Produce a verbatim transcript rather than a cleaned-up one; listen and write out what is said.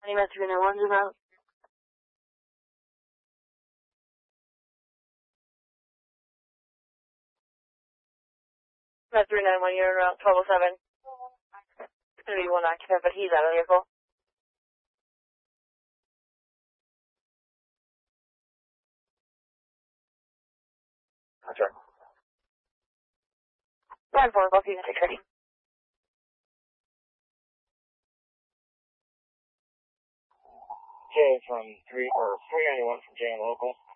Any message in one's about? That's three nine one, you're around twelve oh seven. It's gonna be one occupant, but he's out of the vehicle. That's right. One four, both units are ready. Okay, from three or three ninety one from J M Local.